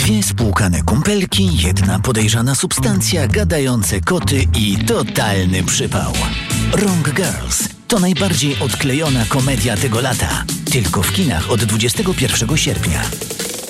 Dwie spłukane kumpelki, jedna podejrzana substancja, gadające koty i totalny przypał. Wrong Girls to najbardziej odklejona komedia tego lata. Tylko w kinach od 21 sierpnia.